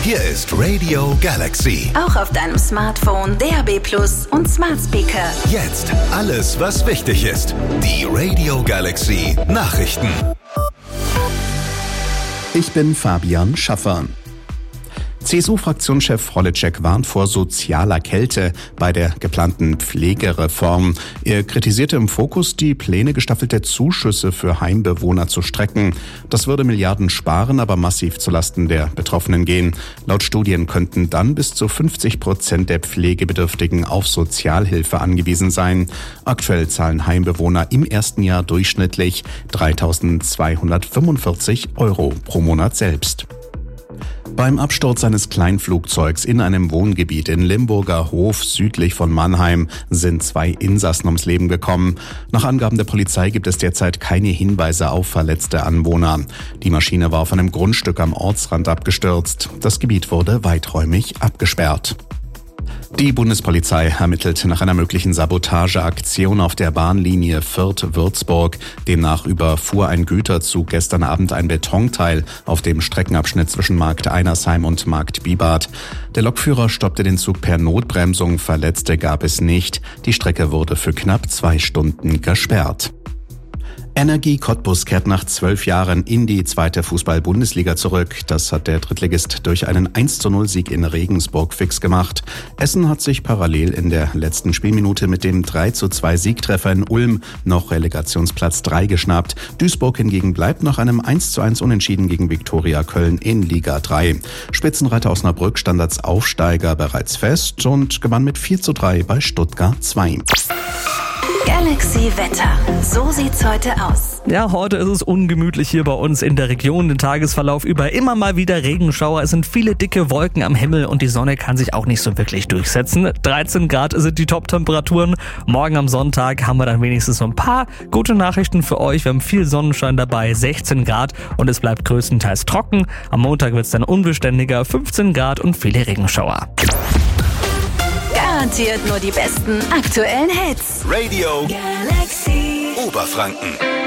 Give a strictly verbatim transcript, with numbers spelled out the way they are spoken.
Hier ist Radio Galaxy. Auch auf deinem Smartphone, D A B Plus und Smart Speaker. Jetzt alles, was wichtig ist. Die Radio Galaxy Nachrichten. Ich bin Fabian Schaffer. C S U-Fraktionschef Holitschek warnt vor sozialer Kälte bei der geplanten Pflegereform. Er kritisierte im Fokus, die Pläne, gestaffelte Zuschüsse für Heimbewohner zu strecken. Das würde Milliarden sparen, aber massiv zulasten der Betroffenen gehen. Laut Studien könnten dann bis zu fünfzig Prozent der Pflegebedürftigen auf Sozialhilfe angewiesen sein. Aktuell zahlen Heimbewohner im ersten Jahr durchschnittlich dreitausendzweihundertfünfundvierzig Euro pro Monat selbst. Beim Absturz eines Kleinflugzeugs in einem Wohngebiet in Limburger Hof südlich von Mannheim sind zwei Insassen ums Leben gekommen. Nach Angaben der Polizei gibt es derzeit keine Hinweise auf verletzte Anwohner. Die Maschine war auf einem Grundstück am Ortsrand abgestürzt. Das Gebiet wurde weiträumig abgesperrt. Die Bundespolizei ermittelt nach einer möglichen Sabotageaktion auf der Bahnlinie Fürth-Würzburg. Demnach überfuhr ein Güterzug gestern Abend ein Betonteil auf dem Streckenabschnitt zwischen Markt Einersheim und Markt Bibart. Der Lokführer stoppte den Zug per Notbremsung, Verletzte gab es nicht. Die Strecke wurde für knapp zwei Stunden gesperrt. Energie Cottbus kehrt nach zwölf Jahren in die zweite Fußball-Bundesliga zurück. Das hat der Drittligist durch einen eins zu null Sieg in Regensburg fix gemacht. Essen hat sich parallel in der letzten Spielminute mit dem drei zu zwei Siegtreffer in Ulm noch Relegationsplatz drei geschnappt. Duisburg hingegen bleibt nach einem eins zu eins Unentschieden gegen Viktoria Köln in Liga drei. Spitzenreiter Osnabrück stand als Aufsteiger bereits fest und gewann mit vier zu drei bei Stuttgart zwei. Galaxy Wetter. So sieht's heute aus. Ja, heute ist es ungemütlich hier bei uns in der Region. Den Tagesverlauf über immer mal wieder Regenschauer. Es sind viele dicke Wolken am Himmel und die Sonne kann sich auch nicht so wirklich durchsetzen. dreizehn Grad sind die Top-Temperaturen. Morgen am Sonntag haben wir dann wenigstens so ein paar gute Nachrichten für euch. Wir haben viel Sonnenschein dabei, sechzehn Grad und es bleibt größtenteils trocken. Am Montag wird es dann unbeständiger, fünfzehn Grad und viele Regenschauer. Garantiert nur die besten aktuellen Hits. Radio Galaxy Oberfranken.